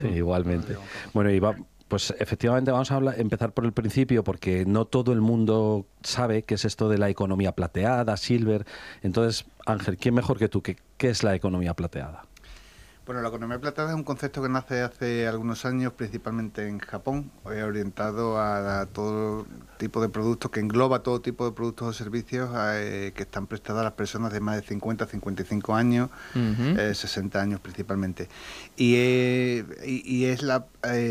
Igualmente. Bueno, pues efectivamente vamos a empezar por el principio, porque no todo el mundo sabe qué es esto de la economía plateada, silver. Entonces, Ángel, ¿quién mejor que tú? ¿Qué es la economía plateada? Bueno, la economía plateada es un concepto que nace hace algunos años, principalmente en Japón, orientado a todo tipo de productos, que engloba todo tipo de productos o servicios que están prestados a las personas de más de 50, 55 años, 60 años principalmente. Y es la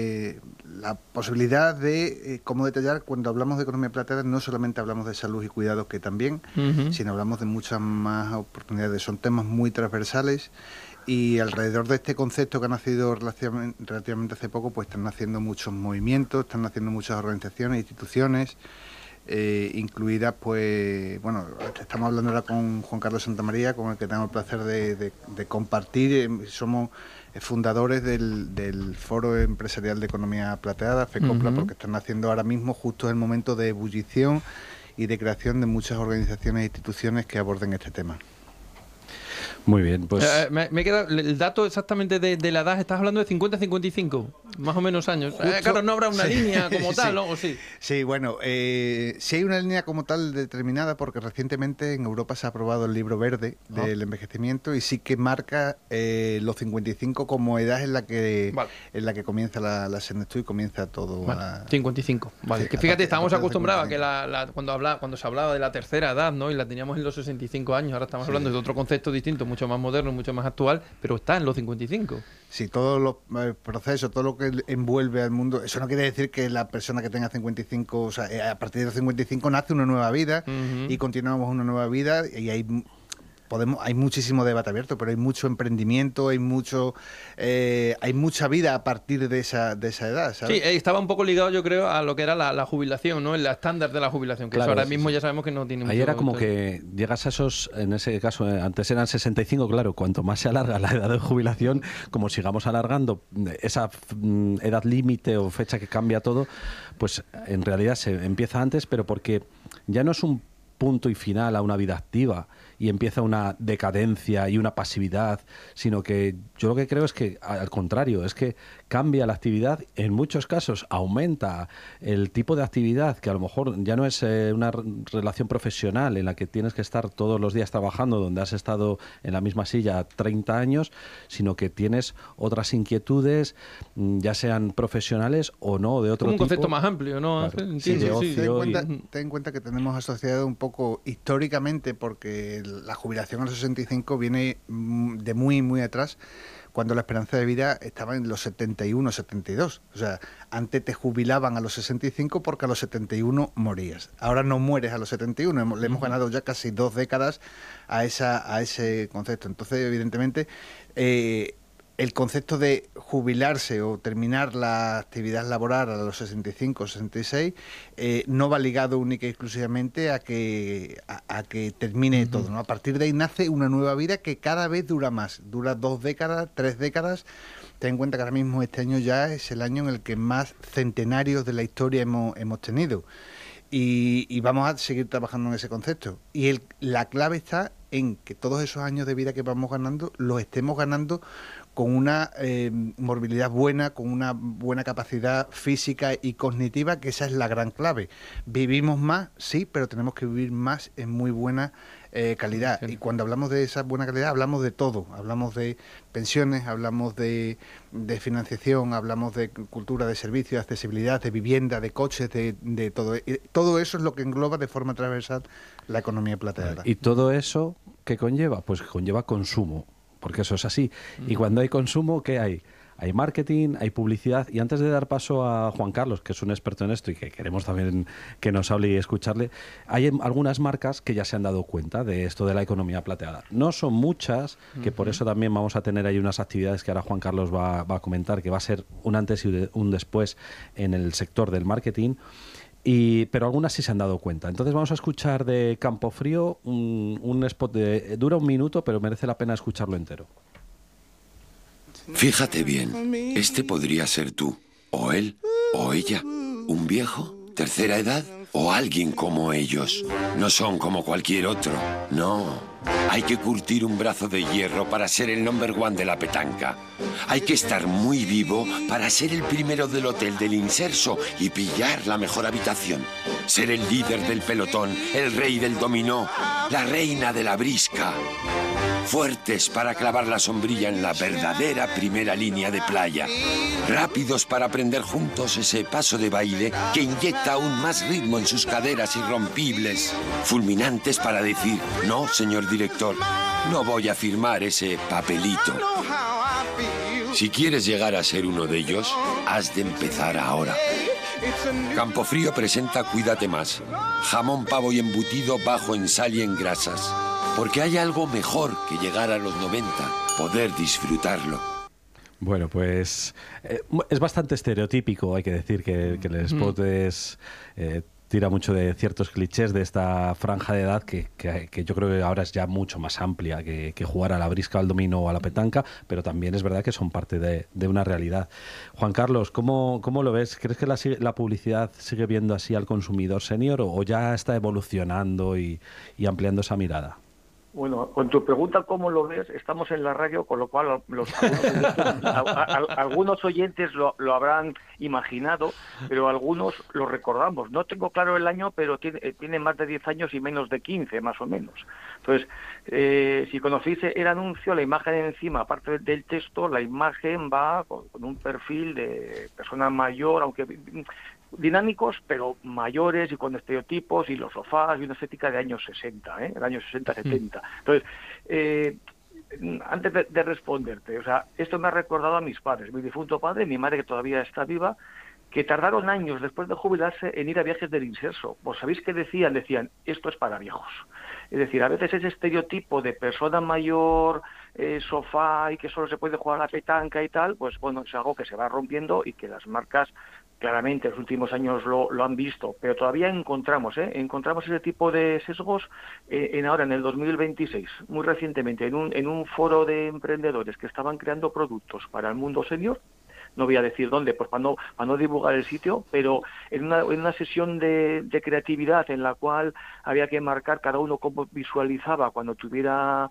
posibilidad de, cómo detallar, cuando hablamos de economía plateada, no solamente hablamos de salud y cuidados, que también, sino hablamos de muchas más oportunidades. Son temas muy transversales. Y alrededor de este concepto, que ha nacido relativamente hace poco, pues están naciendo muchos movimientos, están naciendo muchas organizaciones, instituciones, incluidas, pues, bueno, estamos hablando ahora con Juan Carlos Santamaría, con el que tengo el placer de compartir. Somos fundadores del Foro Empresarial de Economía Plateada, FECOPLA, porque están naciendo ahora mismo justo en el momento de ebullición y de creación de muchas organizaciones e instituciones que aborden este tema. Muy bien, pues... me queda el dato exactamente de la edad. Estás hablando de 50-55, más o menos años. Claro, no habrá una línea como tal, ¿no? ¿O sí? Sí, bueno, sí hay una línea como tal determinada, porque recientemente en Europa se ha aprobado el libro verde del envejecimiento, y sí que marca los 55 como edad en la que comienza la senectud y comienza todo. 55, vale. Sí, que fíjate, estábamos acostumbrados a que cuando se hablaba de la tercera edad, ¿no? Y la teníamos en los 65 años, ahora estamos hablando de otro concepto distinto, mucho más moderno, mucho más actual, pero está en los 55. Sí, todos los procesos, todo lo que envuelve al mundo, eso no quiere decir que la persona que tenga 55, o sea, a partir de los 55 nace una nueva vida y continuamos una nueva vida, y hay muchísimo debate abierto, pero hay mucho emprendimiento, hay mucha vida a partir de esa edad, ¿sabes? Sí, estaba un poco ligado, yo creo, a lo que era la jubilación, ¿no? El estándar de la jubilación, que claro, eso ahora mismo ya sabemos que no tiene mucho. Ahí era como que llegas a esos, en ese caso, antes eran 65, claro, cuanto más se alarga la edad de jubilación, como sigamos alargando esa edad límite o fecha que cambia todo, pues en realidad se empieza antes, pero porque ya no es un punto y final a una vida activa y empieza una decadencia y una pasividad, sino que yo lo que creo es que, al contrario, es que cambia la actividad, en muchos casos aumenta el tipo de actividad, que a lo mejor ya no es una relación profesional en la que tienes que estar todos los días trabajando donde has estado en la misma silla 30 años, sino que tienes otras inquietudes, ya sean profesionales o no, de otro tipo. Un concepto más amplio, ¿no? Claro. Sí, de ocio. Ten en cuenta que tenemos asociado un poco históricamente, porque la jubilación a los 65 viene de muy, muy atrás, cuando la esperanza de vida estaba en los 71, 72. O sea, antes te jubilaban a los 65 porque a los 71 morías. Ahora no mueres a los 71. Le hemos ganado ya casi 2 décadas a ese concepto. Entonces, evidentemente, el concepto de jubilarse o terminar la actividad laboral a los 65 o 66 no va ligado única y exclusivamente a que termine todo, ¿no? A partir de ahí nace una nueva vida que cada vez dura más, dura 2 décadas, 3 décadas. Ten en cuenta que ahora mismo este año ya es el año en el que más centenarios de la historia hemos tenido. Y vamos a seguir trabajando en ese concepto. Y la clave está en que todos esos años de vida que vamos ganando, los estemos ganando con una morbilidad buena, con una buena capacidad física y cognitiva, que esa es la gran clave. Vivimos más, sí, pero tenemos que vivir más en muy buena calidad. Sí. Y cuando hablamos de esa buena calidad, hablamos de todo. Hablamos de pensiones, hablamos de financiación, hablamos de cultura, de servicios, de accesibilidad, de vivienda, de coches, de todo. Y todo eso es lo que engloba de forma transversal la economía plateada. ¿Y todo eso qué conlleva? Pues conlleva consumo, porque eso es así. Y cuando hay consumo, ¿qué hay? Hay marketing, hay publicidad. Y antes de dar paso a Juan Carlos, que es un experto en esto y que queremos también que nos hable y escucharle, hay algunas marcas que ya se han dado cuenta de esto de la economía plateada. No son muchas, que por eso también vamos a tener ahí unas actividades que ahora Juan Carlos va a comentar, que va a ser un antes y un después en el sector del marketing. Pero algunas sí se han dado cuenta. Entonces vamos a escuchar de Campofrío un spot dura 1 minuto, pero merece la pena escucharlo entero. Fíjate bien, este podría ser tú, o él, o ella, un viejo, tercera edad, o alguien como ellos. No son como cualquier otro, no. Hay que curtir un brazo de hierro para ser el number one de la petanca. Hay que estar muy vivo para ser el primero del hotel del inserso y pillar la mejor habitación. Ser el líder del pelotón, el rey del dominó, la reina de la brisca. Fuertes para clavar la sombrilla en la verdadera primera línea de playa. Rápidos para aprender juntos ese paso de baile que inyecta aún más ritmo en sus caderas irrompibles. Fulminantes para decir, no, señor director, no voy a firmar ese papelito. Si quieres llegar a ser uno de ellos, has de empezar ahora. Campofrío presenta Cuídate Más. Jamón, pavo y embutido bajo en sal y en grasas. Porque hay algo mejor que llegar a los 90, poder disfrutarlo. Bueno, pues es bastante estereotípico, hay que decir, que el spot tira mucho de ciertos clichés de esta franja de edad que yo creo que ahora es ya mucho más amplia que jugar a la brisca, al dominó o a la petanca, pero también es verdad que son parte de una realidad. Juan Carlos, ¿cómo lo ves? ¿Crees que la publicidad sigue viendo así al consumidor senior o ya está evolucionando y ampliando esa mirada? Bueno, con tu pregunta, ¿cómo lo ves? Estamos en la radio, con lo cual algunos oyentes lo habrán imaginado, pero algunos lo recordamos. No tengo claro el año, pero tiene más de 10 años y menos de 15, más o menos. Entonces, si conocéis el anuncio, la imagen encima, aparte del texto, la imagen va con un perfil de persona mayor, aunque dinámicos, pero mayores y con estereotipos y los sofás y una estética de años 60, el año 60-70. Entonces, antes de responderte, o sea, esto me ha recordado a mis padres, mi difunto padre, mi madre que todavía está viva, que tardaron años después de jubilarse en ir a viajes del inserso. ¿Vos sabéis qué decían? Decían, esto es para viejos. Es decir, a veces ese estereotipo de persona mayor, sofá y que solo se puede jugar a la petanca y tal, pues bueno, es algo que se va rompiendo y que las marcas claramente en los últimos años lo han visto, pero todavía encontramos ese tipo de sesgos ahora en el 2026, muy recientemente, en un foro de emprendedores que estaban creando productos para el mundo senior. No voy a decir dónde, pues para no divulgar el sitio, pero en una sesión de creatividad en la cual había que marcar cada uno cómo visualizaba cuando tuviera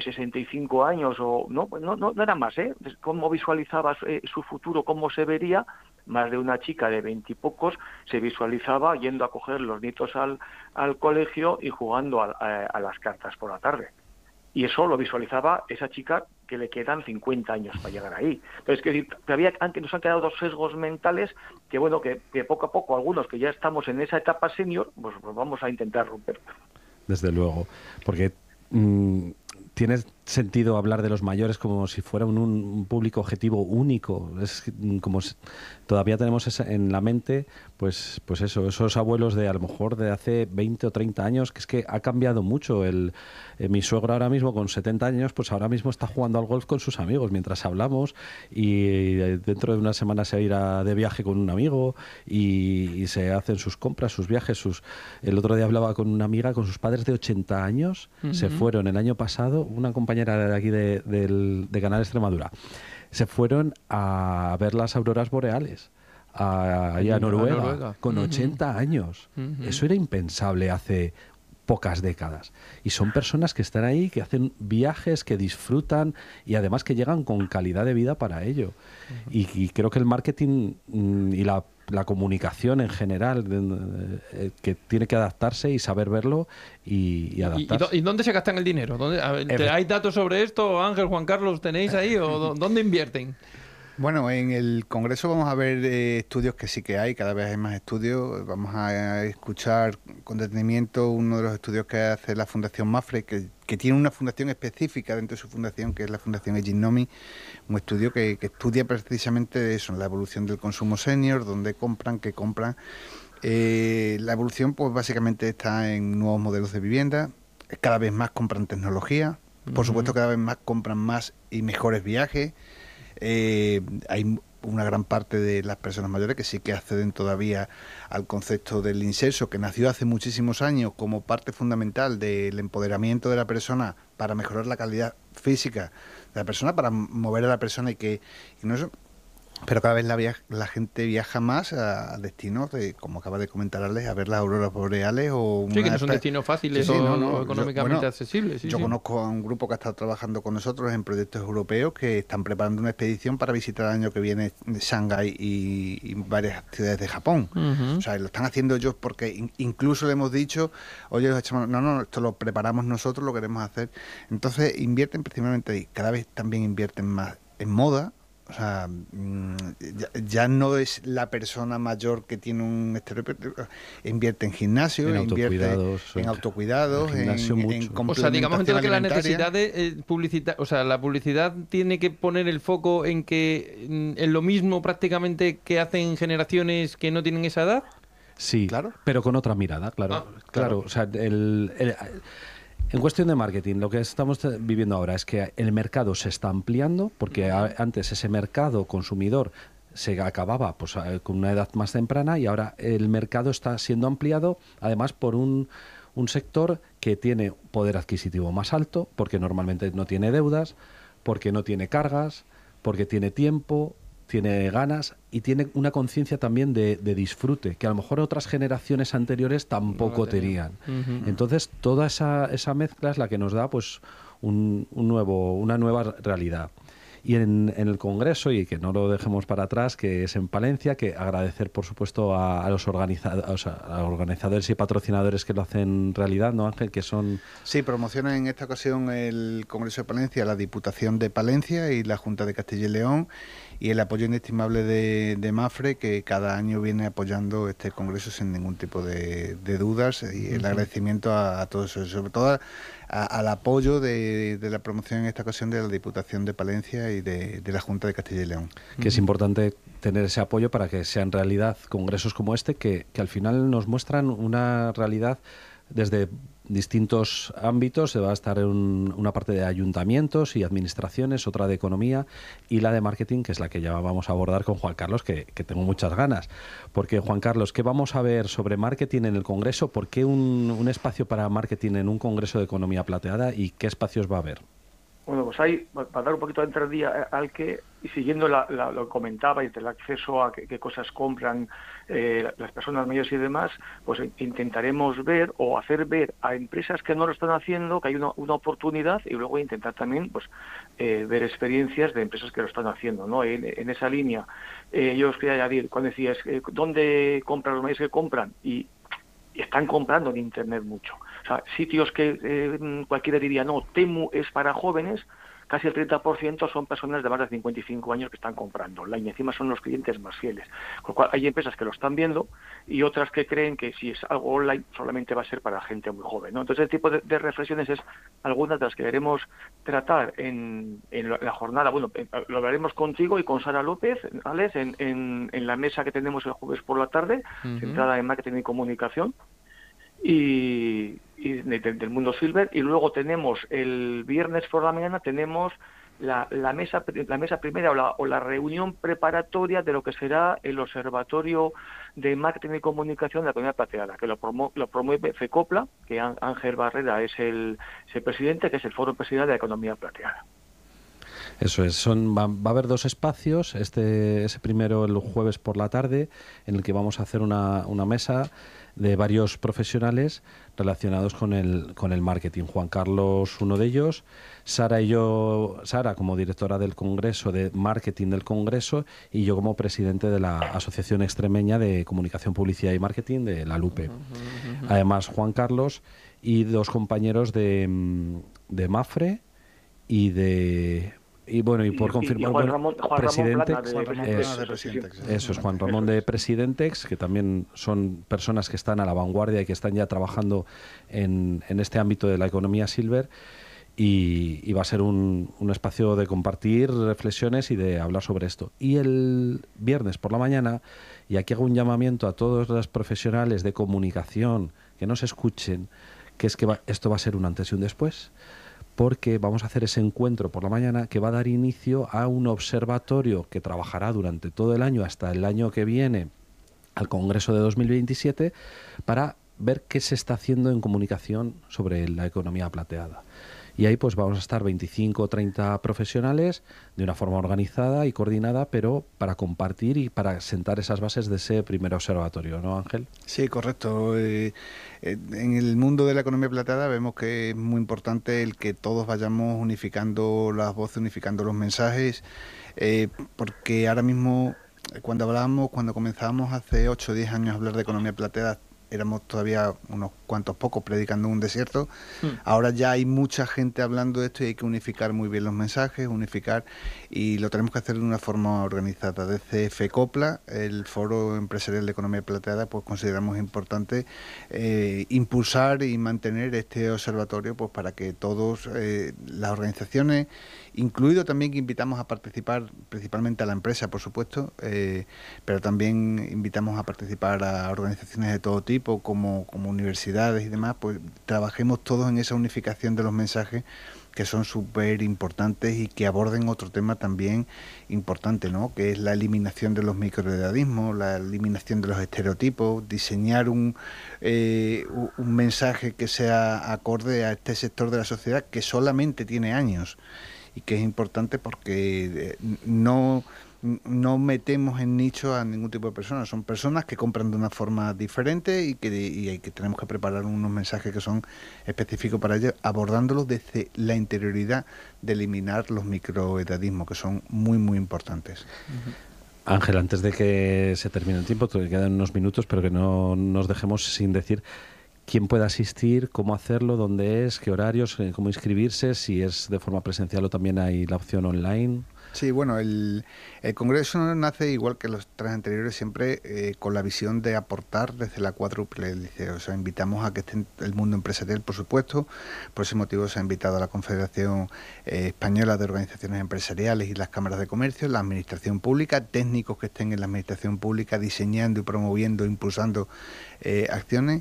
65 años o no era más, cómo visualizaba su futuro, cómo se vería. Más de una chica de 20 y pocos se visualizaba yendo a coger los nietos al colegio y jugando a las cartas por la tarde. Y eso lo visualizaba esa chica que le quedan 50 años para llegar ahí. Entonces, que todavía nos han quedado dos sesgos mentales que, bueno, que poco a poco algunos que ya estamos en esa etapa senior, pues vamos a intentar romper. Desde luego, porque tiene sentido hablar de los mayores como si fuera un público objetivo único. Es como si todavía tenemos en la mente, pues eso, esos abuelos de a lo mejor de hace 20 o 30 años, que es que ha cambiado mucho. Mi suegro ahora mismo con 70 años, pues ahora mismo está jugando al golf con sus amigos mientras hablamos y dentro de una semana se irá de viaje con un amigo y se hacen sus compras, sus viajes. El otro día hablaba con una amiga con sus padres de 80 años, se fueron el año pasado, una compañera de aquí de Canal Extremadura, se fueron a ver las auroras boreales allá a Noruega, con 80 años. Eso era impensable hace pocas décadas. Y son personas que están ahí, que hacen viajes, que disfrutan y además que llegan con calidad de vida para ello. Y creo que el marketing y la comunicación en general que tiene que adaptarse y saber verlo y adaptarse. ¿Y dónde se gastan el dinero? ¿Hay datos sobre esto, Ángel, Juan Carlos, tenéis ahí? ¿O dónde invierten? Bueno, en el Congreso vamos a ver estudios que sí que hay, cada vez hay más estudios. Vamos a escuchar con detenimiento uno de los estudios que hace la Fundación Mapfre, que tiene una fundación específica dentro de su fundación, que es la Fundación Eginomi, un estudio que estudia precisamente eso, la evolución del consumo senior, dónde compran, qué compran. La evolución pues básicamente está en nuevos modelos de vivienda, cada vez más compran tecnología, por supuesto cada vez más compran más y mejores viajes. Hay una gran parte de las personas mayores que sí que acceden todavía al concepto del inserso, que nació hace muchísimos años como parte fundamental del empoderamiento de la persona para mejorar la calidad física de la persona, para mover a la persona y no Pero cada vez la gente viaja más a destinos, como acaba de comentar Alex, a ver las auroras boreales o... Sí, que no son destinos fáciles o económicamente accesibles. Yo conozco a un grupo que ha estado trabajando con nosotros en proyectos europeos que están preparando una expedición para visitar el año que viene Shanghái y varias ciudades de Japón. O sea, lo están haciendo ellos porque incluso le hemos dicho, oye, no, esto lo preparamos nosotros, lo queremos hacer. Entonces invierten principalmente ahí. Cada vez también invierten más en moda. O sea, ya no es la persona mayor que tiene un estereotipo, invierte en gimnasio, invierte en autocuidados, en complementación. O sea, digamos entonces que la alimentaria. necesidad de publicitar, o sea, la publicidad tiene que poner el foco en que en lo mismo prácticamente que hacen generaciones que no tienen esa edad. Sí, claro, pero con otra mirada, claro. Claro, o sea, en cuestión de marketing, lo que estamos viviendo ahora es que el mercado se está ampliando, porque antes ese mercado consumidor se acababa pues, con una edad más temprana, y ahora el mercado está siendo ampliado, además por un sector que tiene poder adquisitivo más alto, porque normalmente no tiene deudas, porque no tiene cargas, porque tiene tiempo, tiene ganas y tiene una conciencia también de disfrute, que a lo mejor otras generaciones anteriores tampoco tenían. Entonces, toda esa mezcla es la que nos da pues una nueva realidad. Y en el Congreso, y que no lo dejemos para atrás, que es en Palencia, que agradecer, por supuesto, a los organizadores y patrocinadores que lo hacen realidad, ¿no, Ángel? Que son... Sí, promocionan en esta ocasión el Congreso de Palencia, la Diputación de Palencia y la Junta de Castilla y León, y el apoyo inestimable de Mafre, que cada año viene apoyando este Congreso sin ningún tipo de dudas, y el agradecimiento a todos ellos, sobre todo al apoyo de la promoción en esta ocasión de la Diputación de Palencia y de la Junta de Castilla y León. Que es importante tener ese apoyo para que sean realidad congresos como este, que al final nos muestran una realidad desde distintos ámbitos. Se va a estar en una parte de ayuntamientos y administraciones, otra de economía, y la de marketing, que es la que ya vamos a abordar con Juan Carlos, que tengo muchas ganas. Porque, Juan Carlos, ¿qué vamos a ver sobre marketing en el Congreso? ¿Por qué un espacio para marketing en un Congreso de Economía Plateada, y qué espacios va a haber? Bueno, pues ahí, para dar un poquito de entradía al que, y siguiendo lo que comentaba, y el acceso a qué cosas compran las personas mayores y demás, pues intentaremos ver o hacer ver a empresas que no lo están haciendo que hay una oportunidad, y luego intentar también pues ver experiencias de empresas que lo están haciendo, ¿no? En esa línea, yo os quería añadir, cuando decías, ¿dónde compran los mayores que compran? Y están comprando en Internet mucho. O sea, sitios que cualquiera diría, no, Temu es para jóvenes, casi el 30% son personas de más de 55 años que están comprando online, y encima son los clientes más fieles. Con lo cual, hay empresas que lo están viendo y otras que creen que si es algo online solamente va a ser para gente muy joven, ¿no? Entonces, este tipo de reflexiones es algunas de las que queremos tratar en la jornada. Bueno, lo hablaremos contigo y con Sara López, Alex, en la mesa que tenemos el jueves por la tarde, centrada en marketing y comunicación, y del mundo Silver. Y luego tenemos el viernes por la mañana tenemos la mesa primera o la reunión preparatoria de lo que será el Observatorio de Marketing y Comunicación de la Economía Plateada, que lo promueve FECOPLA, que Ángel Barrera es el presidente, que es el Foro Empresarial de la Economía Plateada. Eso es, va a haber dos espacios, ese primero el jueves por la tarde, en el que vamos a hacer una mesa de varios profesionales relacionados con el marketing. Juan Carlos, uno de ellos, Sara y yo, Sara como directora del Congreso, de Marketing del Congreso, y yo como presidente de la Asociación Extremeña de Comunicación, Publicidad y Marketing, de la LUPE. Además, Juan Carlos y dos compañeros de Mafre y por confirmar, Juan Ramón Presidentex, Plana, eso es Juan Ramón de Presidentex, que también son personas que están a la vanguardia y que están ya trabajando en este ámbito de la economía silver, y va a ser un espacio de compartir reflexiones y de hablar sobre esto. Y el viernes por la mañana, y aquí hago un llamamiento a todos los profesionales de comunicación que nos escuchen, que es que esto va a ser un antes y un después, porque vamos a hacer ese encuentro por la mañana que va a dar inicio a un observatorio que trabajará durante todo el año hasta el año que viene, al Congreso de 2027, para ver qué se está haciendo en comunicación sobre la economía plateada. Y ahí pues vamos a estar 25 o 30 profesionales de una forma organizada y coordinada, pero para compartir y para sentar esas bases de ese primer observatorio, ¿no, Ángel? Sí, correcto. En el mundo de la economía plateada vemos que es muy importante el que todos vayamos unificando las voces, unificando los mensajes, porque ahora mismo, cuando comenzábamos hace 8 o 10 años a hablar de economía plateada, éramos todavía unos cuantos pocos predicando en un desierto. Ahora ya hay mucha gente hablando de esto y hay que unificar muy bien los mensajes, y lo tenemos que hacer de una forma organizada. Desde FECOPLA, el Foro Empresarial de Economía Plateada, pues consideramos importante impulsar y mantener este observatorio, pues para que todos las organizaciones, incluido también que invitamos a participar principalmente a la empresa, por supuesto, pero también invitamos a participar a organizaciones de todo tipo, como universidades y demás, pues trabajemos todos en esa unificación de los mensajes, que son súper importantes y que aborden otro tema también importante, ¿no?, que es la eliminación de los microedadismos, la eliminación de los estereotipos, diseñar un mensaje que sea acorde a este sector de la sociedad que solamente tiene años, y que es importante porque no metemos en nicho a ningún tipo de personas. Son personas que compran de una forma diferente y que tenemos que preparar unos mensajes que son específicos para ellos, abordándolos desde la interioridad de eliminar los microedadismos, que son muy, muy importantes. Ángel, antes de que se termine el tiempo, te quedan unos minutos, pero que no nos dejemos sin decir quién puede asistir, cómo hacerlo, dónde es, qué horarios, cómo inscribirse, si es de forma presencial o también hay la opción online. Sí, bueno, el Congreso nace igual que los 3 anteriores, siempre con la visión de aportar desde la cuádruple hélice. O sea, invitamos a que esté el mundo empresarial, por supuesto. Por ese motivo se ha invitado a la Confederación Española de Organizaciones Empresariales y las cámaras de comercio, la administración pública, técnicos que estén en la administración pública diseñando y promoviendo, impulsando acciones,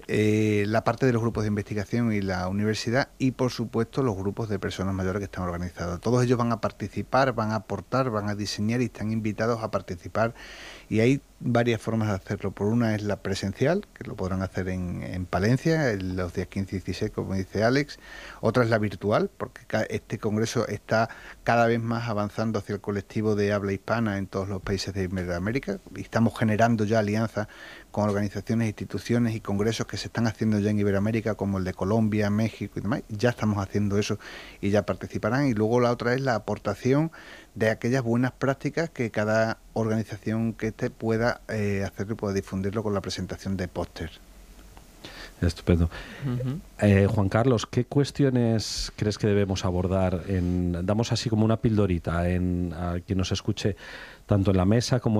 la parte de los grupos de investigación y la universidad, y por supuesto los grupos de personas mayores que están organizados. Todos ellos van a participar, van a aportar, van a diseñar y están invitados a participar, y hay varias formas de hacerlo. Por una es la presencial, que lo podrán hacer en Palencia los días 15 y 16, como dice Alex. Otra es la virtual, porque este congreso está cada vez más avanzando hacia el colectivo de habla hispana en todos los países de Iberoamérica, y estamos generando ya alianzas con organizaciones, instituciones y congresos que se están haciendo ya en Iberoamérica, como el de Colombia, México y demás. Ya estamos haciendo eso y ya participarán. Y luego la otra es la aportación de aquellas buenas prácticas que cada organización que esté pueda hacerlo y pueda difundirlo con la presentación de póster. Estupendo. Juan Carlos, ¿qué cuestiones crees que debemos abordar? Damos así como una pildorita a quien nos escuche, tanto en la mesa como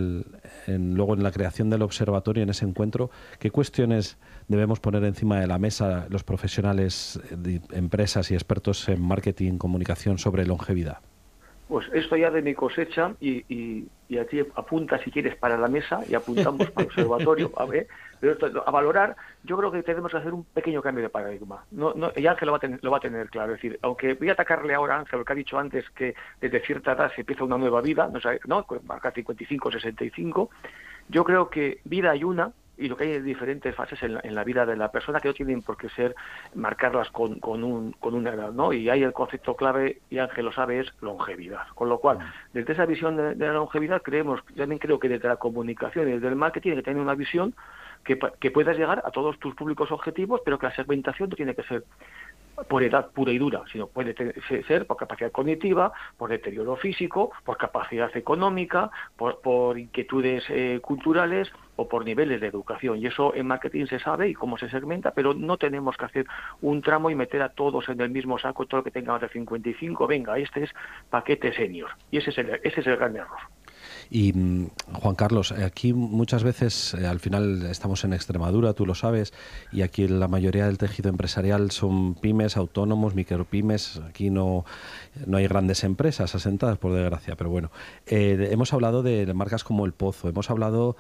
luego en la creación del observatorio, en ese encuentro. ¿Qué cuestiones debemos poner encima de la mesa los profesionales de empresas y expertos en marketing, comunicación, sobre longevidad? Pues esto ya de mi cosecha, y aquí apunta si quieres para la mesa y apuntamos para el observatorio, pero esto, a valorar. Yo creo que tenemos que hacer un pequeño cambio de paradigma. Y Ángel lo va a tener claro. Es decir, aunque voy a atacarle ahora a Ángel, lo que ha dicho antes, que desde cierta edad se empieza una nueva vida, ¿no? Marca 55, 65, yo creo que vida hay una, y lo que hay es diferentes fases en la vida de la persona, que no tienen por qué ser marcarlas con una edad, ¿no? Y ahí el concepto clave, y Ángel lo sabe, es longevidad. Con lo cual, desde esa visión de la longevidad, también creo que desde la comunicación y desde el marketing tiene que tener una visión que puedas llegar a todos tus públicos objetivos, pero que la segmentación no tiene que ser por edad pura y dura, sino puede ser por capacidad cognitiva, por deterioro físico, por capacidad económica, por inquietudes culturales o por niveles de educación. Y eso en marketing se sabe y cómo se segmenta, pero no tenemos que hacer un tramo y meter a todos en el mismo saco, todo lo que tenga más de 55, venga, este es paquete senior. Y ese es el gran error. Y Juan Carlos, aquí muchas veces al final estamos en Extremadura, tú lo sabes, y aquí la mayoría del tejido empresarial son pymes, autónomos, micropymes. Aquí no hay grandes empresas asentadas, por desgracia, pero bueno. Hemos hablado de marcas como El Pozo, hemos hablado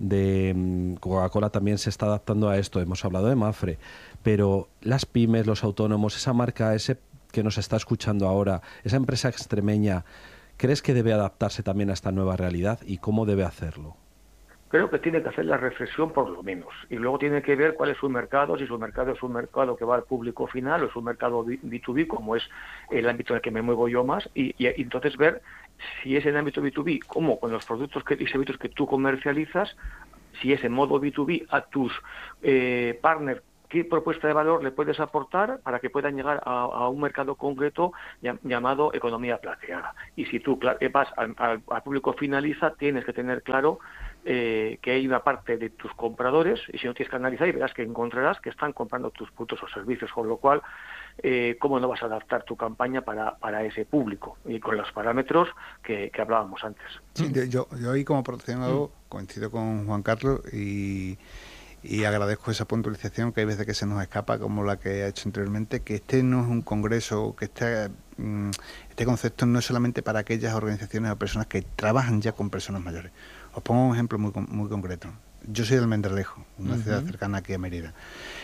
de Coca-Cola, también se está adaptando a esto, hemos hablado de Mapfre, pero las pymes, los autónomos, esa marca, ese que nos está escuchando ahora, esa empresa extremeña, ¿crees que debe adaptarse también a esta nueva realidad y cómo debe hacerlo? creo que tiene que hacer la reflexión por lo menos. Y luego tiene que ver cuál es su mercado, si su mercado es un mercado que va al público final o es un mercado B2B, como es el ámbito en el que me muevo yo más, y entonces ver si es en el ámbito B2B, como con los productos y servicios que tú comercializas, si es en modo B2B a tus partners, qué propuesta de valor le puedes aportar para que puedan llegar a un mercado concreto llamado economía plateada. Y si tú vas al público finalista, tienes que tener claro que hay una parte de tus compradores, y si no tienes que analizar y verás que encontrarás que están comprando tus productos o servicios, con lo cual, ¿cómo no vas a adaptar tu campaña para ese público? Y con los parámetros que hablábamos antes. Sí, yo ahí como promocionado coincido con Juan Carlos y agradezco esa puntualización, que hay veces que se nos escapa, como la que ha hecho anteriormente, que este no es un congreso, que este concepto no es solamente para aquellas organizaciones o personas que trabajan ya con personas mayores. Os pongo un ejemplo muy concreto. Yo soy de Almendralejo, una ciudad cercana aquí a Mérida.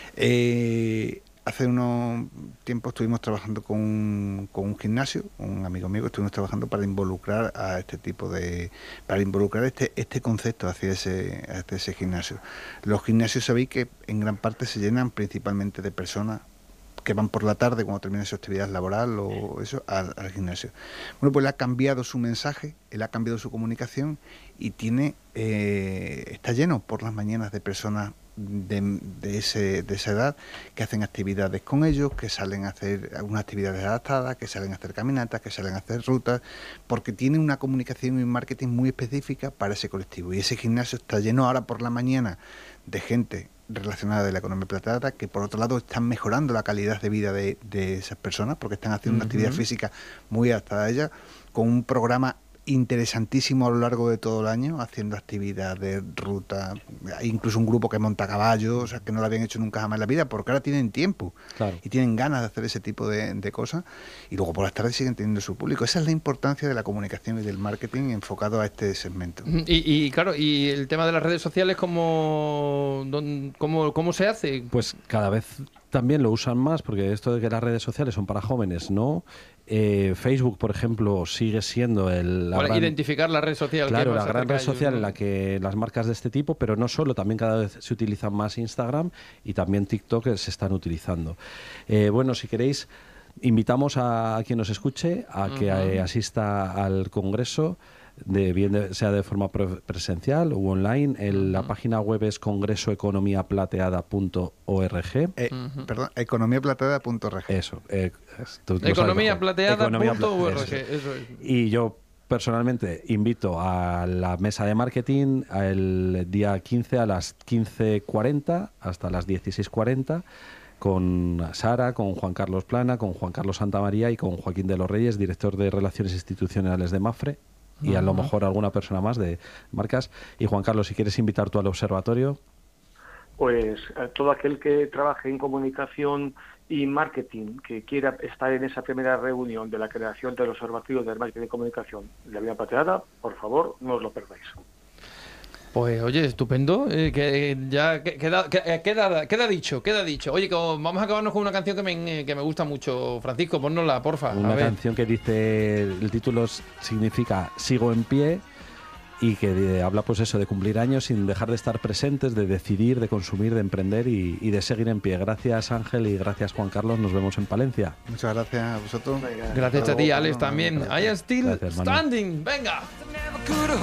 Hace unos tiempos estuvimos trabajando con un gimnasio, un amigo mío, estuvimos trabajando para involucrar a este tipo para involucrar este concepto hacia ese gimnasio. Los gimnasios sabéis que en gran parte se llenan principalmente de personas que van por la tarde cuando termina su actividad laboral o eso al gimnasio. Bueno, pues él ha cambiado su mensaje, él ha cambiado su comunicación y está lleno por las mañanas de personas de esa edad que hacen actividades con ellos, que salen a hacer algunas actividades adaptadas, que salen a hacer caminatas, que salen a hacer rutas, porque tienen una comunicación y un marketing muy específica para ese colectivo. Y ese gimnasio está lleno ahora por la mañana de gente relacionada de la economía plateada, que por otro lado están mejorando la calidad de vida de esas personas, porque están haciendo una actividad física muy adaptada a ella, con un programa interesantísimo a lo largo de todo el año, haciendo actividades, ruta, hay incluso un grupo que monta caballos, o sea, que no lo habían hecho nunca jamás en la vida, porque ahora tienen tiempo y tienen ganas de hacer ese tipo de cosas, y luego por las tardes siguen teniendo su público. Esa es la importancia de la comunicación y del marketing enfocado a este segmento. Y claro, y el tema de las redes sociales, ¿cómo se hace? Pues cada vez también lo usan más, porque esto de que las redes sociales son para jóvenes, ¿no? Facebook, por ejemplo, sigue siendo identificar la red social. Claro, la gran red social en la que las marcas de este tipo, pero no solo, también cada vez se utilizan más Instagram y también TikTok se están utilizando. Bueno, si queréis, invitamos a quien nos escuche a que asista al congreso, sea de forma presencial u online. La página web es congresoeconomiaplateada.org. Perdón, economiaplateada.org. Eso. Economiaplateada.org. Eso es. Y yo personalmente invito a la mesa de marketing el día 15 a las 15:40 hasta las 16:40. Con Sara, con Juan Carlos Plana, con Juan Carlos Santamaría y con Joaquín de los Reyes, director de Relaciones Institucionales de Mafre, y a lo mejor alguna persona más de marcas. Y Juan Carlos, si quieres invitar tú al observatorio. Pues a todo aquel que trabaje en comunicación y marketing, que quiera estar en esa primera reunión de la creación del observatorio del marketing y comunicación de la Vida Plateada, por favor, no os lo perdáis. Pues oye, estupendo, que ya queda dicho. Oye, vamos a acabarnos con una canción que me gusta mucho. Francisco, ponnosla, porfa. Una canción que dice, el título significa Sigo en pie, y que habla pues eso, de cumplir años sin dejar de estar presentes, de decidir, de consumir, de emprender y de seguir en pie. Gracias, Ángel, y gracias, Juan Carlos. Nos vemos en Palencia. Muchas gracias a vosotros. Gracias a ti, Alex, también. I am still standing. Venga.